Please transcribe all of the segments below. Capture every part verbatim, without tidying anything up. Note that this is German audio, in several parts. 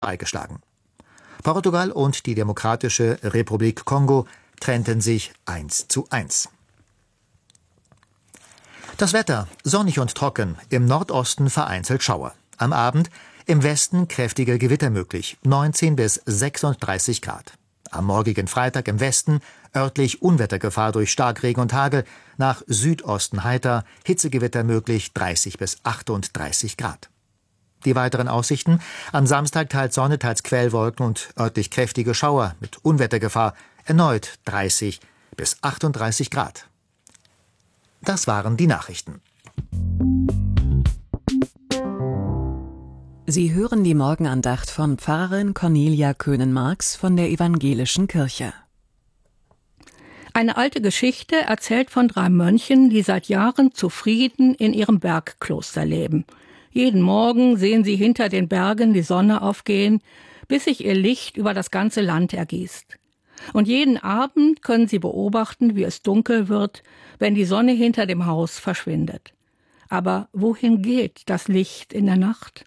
beigeschlagen. Portugal und die Demokratische Republik Kongo trennten sich eins zu eins. Das Wetter: sonnig und trocken, im Nordosten vereinzelt Schauer. Am Abend im Westen kräftige Gewitter möglich, neunzehn bis sechsunddreißig Grad. Am morgigen Freitag im Westen örtlich Unwettergefahr durch Starkregen und Hagel, nach Südosten heiter, Hitzegewitter möglich, dreißig bis achtunddreißig Grad. Die weiteren Aussichten: am Samstag teils Sonne, teils Quellwolken und örtlich kräftige Schauer mit Unwettergefahr, erneut dreißig bis achtunddreißig Grad. Das waren die Nachrichten. Sie hören die Morgenandacht von Pfarrerin Cornelia Köhnen-Marx von der Evangelischen Kirche. Eine alte Geschichte erzählt von drei Mönchen, die seit Jahren zufrieden in ihrem Bergkloster leben. Jeden Morgen sehen sie hinter den Bergen die Sonne aufgehen, bis sich ihr Licht über das ganze Land ergießt. Und jeden Abend können sie beobachten, wie es dunkel wird, wenn die Sonne hinter dem Haus verschwindet. Aber wohin geht das Licht in der Nacht?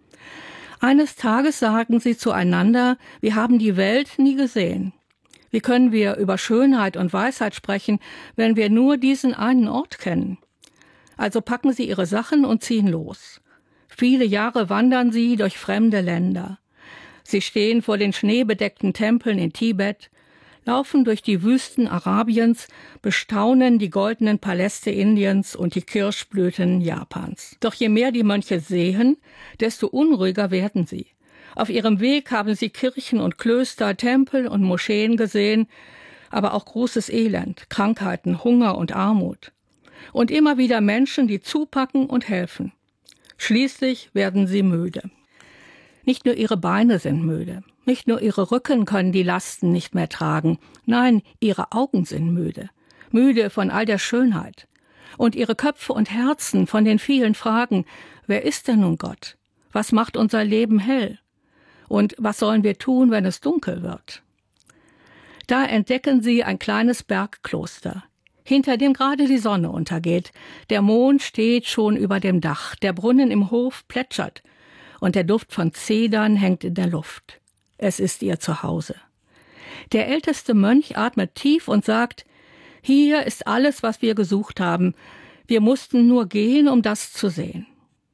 Eines Tages sagen sie zueinander, wir haben die Welt nie gesehen. Wie können wir über Schönheit und Weisheit sprechen, wenn wir nur diesen einen Ort kennen? Also packen sie ihre Sachen und ziehen los. Viele Jahre wandern sie durch fremde Länder. Sie stehen vor den schneebedeckten Tempeln in Tibet, laufen durch die Wüsten Arabiens, bestaunen die goldenen Paläste Indiens und die Kirschblüten Japans. Doch je mehr die Mönche sehen, desto unruhiger werden sie. Auf ihrem Weg haben sie Kirchen und Klöster, Tempel und Moscheen gesehen, aber auch großes Elend, Krankheiten, Hunger und Armut. Und immer wieder Menschen, die zupacken und helfen. Schließlich werden sie müde. Nicht nur ihre Beine sind müde, nicht nur ihre Rücken können die Lasten nicht mehr tragen, nein, ihre Augen sind müde, müde von all der Schönheit. Und ihre Köpfe und Herzen von den vielen Fragen, wer ist denn nun Gott? Was macht unser Leben hell? Und was sollen wir tun, wenn es dunkel wird? Da entdecken sie ein kleines Bergkloster, hinter dem gerade die Sonne untergeht. Der Mond steht schon über dem Dach, der Brunnen im Hof plätschert und der Duft von Zedern hängt in der Luft. Es ist ihr Zuhause. Der älteste Mönch atmet tief und sagt, hier ist alles, was wir gesucht haben. Wir mussten nur gehen, um das zu sehen.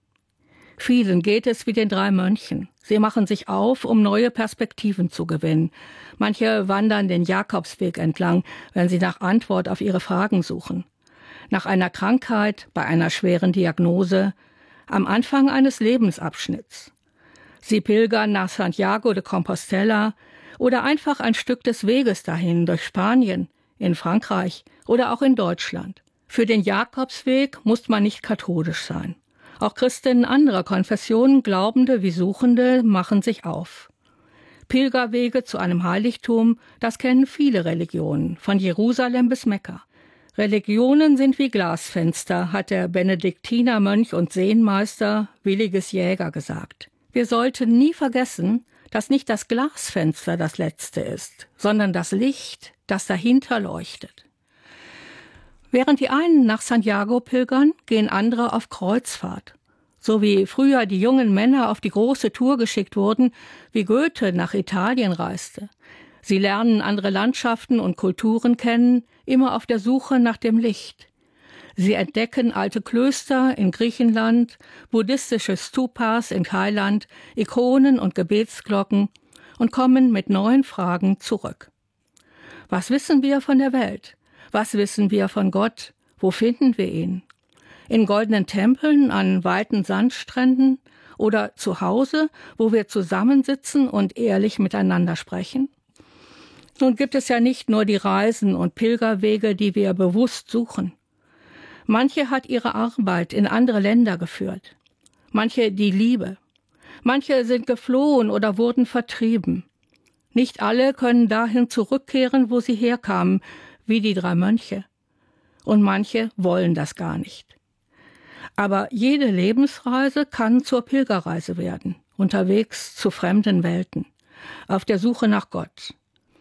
Vielen geht es wie den drei Mönchen. Sie machen sich auf, um neue Perspektiven zu gewinnen. Manche wandern den Jakobsweg entlang, wenn sie nach Antwort auf ihre Fragen suchen. Nach einer Krankheit, bei einer schweren Diagnose, am Anfang eines Lebensabschnitts. Sie pilgern nach Santiago de Compostela oder einfach ein Stück des Weges dahin durch Spanien, in Frankreich oder auch in Deutschland. Für den Jakobsweg muss man nicht katholisch sein. Auch Christinnen anderer Konfessionen, Glaubende wie Suchende, machen sich auf. Pilgerwege zu einem Heiligtum, das kennen viele Religionen, von Jerusalem bis Mekka. Religionen sind wie Glasfenster, hat der Benediktinermönch und Seenmeister Williges Jäger gesagt. Wir sollten nie vergessen, dass nicht das Glasfenster das letzte ist, sondern das Licht, das dahinter leuchtet. Während die einen nach Santiago pilgern, gehen andere auf Kreuzfahrt. So wie früher die jungen Männer auf die große Tour geschickt wurden, wie Goethe nach Italien reiste. Sie lernen andere Landschaften und Kulturen kennen, immer auf der Suche nach dem Licht. Sie entdecken alte Klöster in Griechenland, buddhistische Stupas in Thailand, Ikonen und Gebetsglocken und kommen mit neuen Fragen zurück. Was wissen wir von der Welt? Was wissen wir von Gott? Wo finden wir ihn? In goldenen Tempeln an weiten Sandstränden oder zu Hause, wo wir zusammensitzen und ehrlich miteinander sprechen? Nun gibt es ja nicht nur die Reisen und Pilgerwege, die wir bewusst suchen. Manche hat ihre Arbeit in andere Länder geführt. Manche die Liebe. Manche sind geflohen oder wurden vertrieben. Nicht alle können dahin zurückkehren, wo sie herkamen, wie die drei Mönche. Und manche wollen das gar nicht. Aber jede Lebensreise kann zur Pilgerreise werden, unterwegs zu fremden Welten, auf der Suche nach Gott.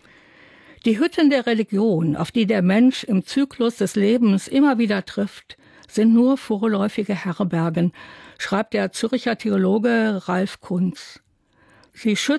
Die Hütten der Religion, auf die der Mensch im Zyklus des Lebens immer wieder trifft, sind nur vorläufige Herbergen, schreibt der Zürcher Theologe Ralf Kunz. Sie schützen